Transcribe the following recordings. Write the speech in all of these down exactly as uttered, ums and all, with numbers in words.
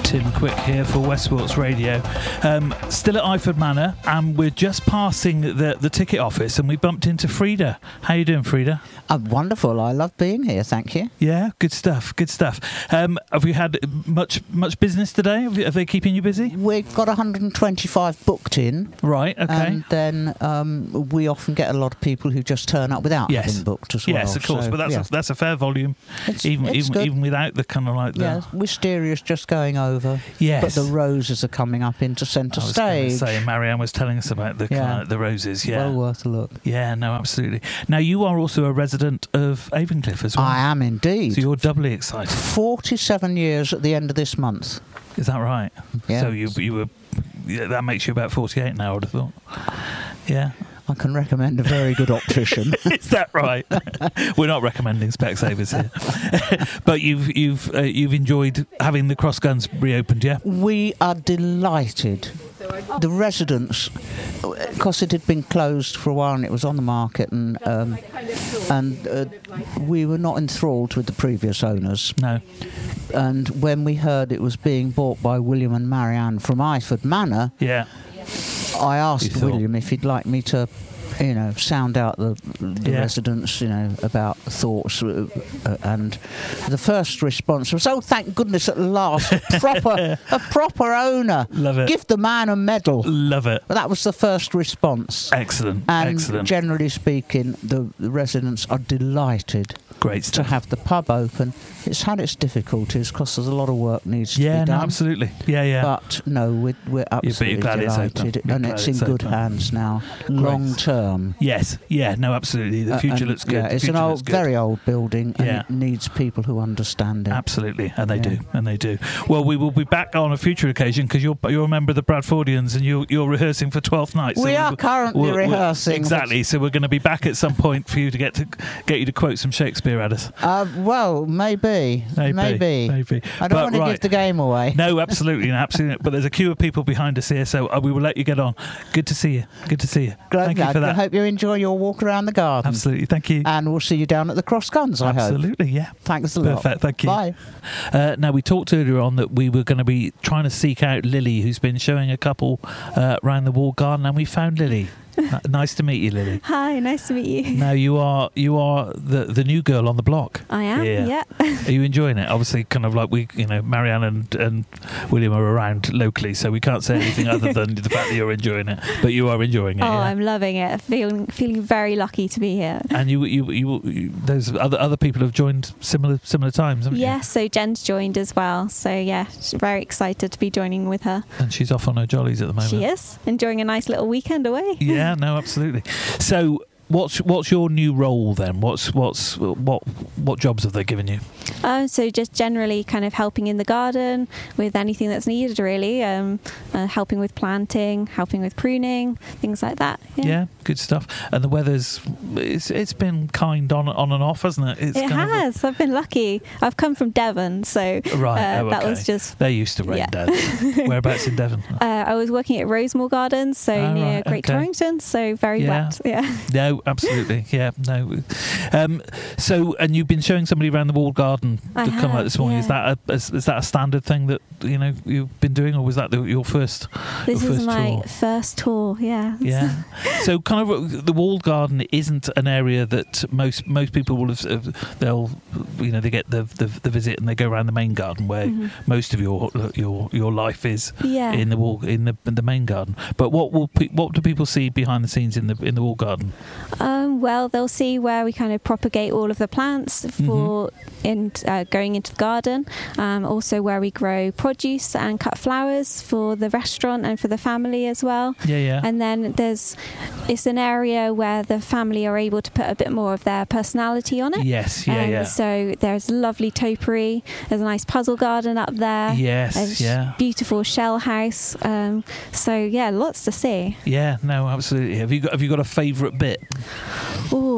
Tim Quick here for Westports Radio. Um, still at Iford Manor, and we're just passing the, the ticket office, and we bumped into Frida. How you doing, Frida? Uh, wonderful. I love being here. Thank you. Yeah, good stuff. Good stuff. Um, have you had much much business today? Have, you, have they keeping you busy? We've got one hundred twenty-five booked in. Right. Okay. And then um, we often get a lot of people who just turn up without yes. having booked as well. Yes, of course. So, but that's yeah. a, that's a fair volume, it's, even it's even good. even without the kind of like the. Yeah, Wisteria's just going over. Yes. But the roses are coming up into centre I was stage. Say, Marianne was telling us about the Yeah. kind of, the roses. Yeah. Well worth a look. Yeah. No, absolutely. Now you are also a resident of Avonscliff as well. I am indeed. So you're doubly excited. forty-seven years at the end of this month. Is that right? Yeah. So you you were yeah, that makes you about forty-eight now, I would have thought. Yeah. I can recommend a very good optician. Is that right? We're not recommending Specsavers here, but you've you've uh, you've enjoyed having the Cross Guns reopened, yeah? We are delighted. The residents, because it had been closed for a while and it was on the market, and um, and uh, we were not enthralled with the previous owners. No. And when we heard it was being bought by William and Marianne from Iford Manor, Yeah. I asked You thought- William if he'd like me to, you know, sound out the, the Yeah. residents, you know, about thoughts. Uh, uh, and the first response was, "Oh, thank goodness, at last, a proper, a proper owner. Love it. Give the man a medal." Love it. But that was the first response. Excellent. And Excellent. generally speaking, the, the residents are delighted Great to stuff. have the pub open. It's had its difficulties because there's a lot of work needs to Yeah. be No. done. Absolutely. Yeah. Yeah. But no, we're, we're but you're absolutely glad it's open. delighted, You're and glad it's in it's good open. hands now, long term. Yes. Yeah. No. Absolutely. The Uh, future and, looks good. Yeah, The it's an future old, looks good. very old building, and Yeah. it needs people who understand it. Absolutely, and they Yeah. do, and they do. Well, we will be back on a future occasion because you're you're a member of the Bradfordians and you're you're rehearsing for twelfth night. We are we'll- currently we'll- we'll- rehearsing. exactly. So we're going to be back at some point for you to get to get you to quote some Shakespeare at us. Uh, well, maybe, Maybe, maybe. maybe. I don't But want to right. give the game away. No, absolutely, no, absolutely. But there's a queue of people behind us here, so uh, we will let you get on. Good to see you. Good to see you. Glad, Thank you glad. for I that. hope you enjoy your walk around the garden. Absolutely, thank you. And we'll see you down at the Cross Guns, I hope. Absolutely, yeah. Thanks a lot. Perfect, thank you. Bye. Uh, now, we talked earlier on that we were going to be trying to seek out Lily, who's been showing a couple uh, around the wall garden, and we found Lily. N- nice to meet you, Lily. Hi, nice to meet you. Now, you are you are the the new girl on the block. I am, Yeah. yeah. Are you enjoying it? Obviously, kind of like we, you know, Marianne and, and William are around locally, so we can't say anything other than the fact that you're enjoying it. But you are enjoying it. Oh, yeah? I'm loving it. Feeling feeling very lucky to be here. And you, you, you, you, those other other people have joined similar similar times, haven't Yes, so Jen's joined as well. So yeah, very excited to be joining with her. you? And she's off on her jollies at the moment. She is enjoying a nice little weekend away. Yeah, no, absolutely. So, what's what's your new role then? What's what's what what jobs have they given you? Um, so just generally kind of helping in the garden with anything that's needed, really. Um, uh, helping with planting, helping with pruning, things like that. Yeah, Yeah, good stuff. And the weather's it's it's been kind on on and off, hasn't it? It's it kind has. I've been lucky. I've come from Devon, so Of a, right. uh, oh, that okay. was just. They're used to rain, yeah. Dad. Whereabouts in Devon? Uh, I was working at Rosemore Gardens, so Oh, near right, Great okay. Torrington, so very Yeah. wet. Yeah. No, absolutely. Yeah, no. Um, so, and you've been showing somebody around the wall garden I to come like have, this morning. Is yeah. that a is, is that a standard thing that you know you've been doing, or was that the, your first? This your is first my tour? first tour. Yeah. Yeah. So, kind of, the walled garden isn't an area that most most people will have. They'll, you know, they get the the, the visit and they go around the main garden where Mhm. most of your your your life is Yeah. in the wall in the in the main garden. But what will pe- what do people see behind the scenes in the in the wall garden? Um, well, they'll see where we kind of propagate all of the plants for in uh, going into the garden. Um, also, where we grow produce and cut flowers for the restaurant and for the family as well. Yeah, yeah. And then there's it's an area where the family are able to put a bit more of their personality on it. Yes, yeah, Um, yeah. So there's lovely topiary. There's a nice puzzle garden up there. Yes, There's yeah. beautiful shell house. Um, so yeah, lots to see. Yeah, no, absolutely. Have you got have you got a favourite bit? Oh,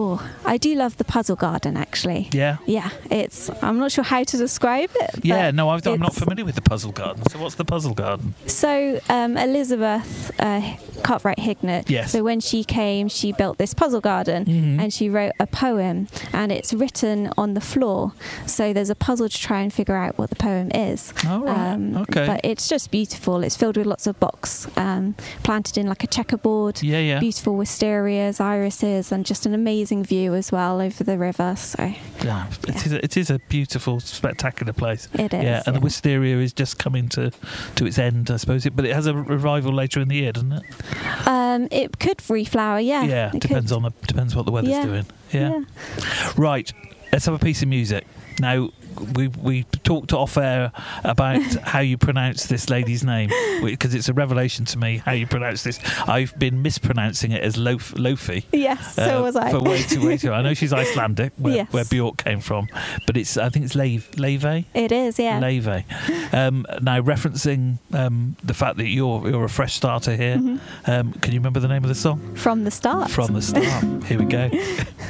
I do love the puzzle garden, actually. Yeah. Yeah, it's. I'm not sure how to describe it. Yeah, but no, I've, I'm not it's- familiar with the puzzle garden. So what's the puzzle garden? So um, Elizabeth uh, Cartwright Hignett. Yes. So when she came, she built this puzzle garden, Mhm. and she wrote a poem, and it's written on the floor. So there's a puzzle to try and figure out what the poem is. Oh, right. Okay. But it's just beautiful. It's filled with lots of box, um, planted in like a checkerboard. Yeah, yeah. Beautiful wisterias, irises, and just an amazing view as well over the river. So Yeah, it is. A, it is a beautiful, spectacular place. it is. Yeah, and the wisteria is just coming to to its end, I suppose. It, but it has a revival later in the year, doesn't it? Um, it could reflower. Yeah. Yeah, it depends could. on the depends what the weather's Yeah. doing. Yeah. Right. Let's have a piece of music now. We we talked off air about how you pronounce this lady's name, because it's a revelation to me how you pronounce this. I've been mispronouncing it as Lof, Lofi. Yes, so uh, was I. For way too, way too. I know she's Icelandic, where, Yes. where Bjork came from, but it's I think it's Leve, Leve, It is, yeah. Leve. Um, now, referencing um, the fact that you're you're a fresh starter here, Mhm. um, can you remember the name of the song? From the start. From the start. Here we go.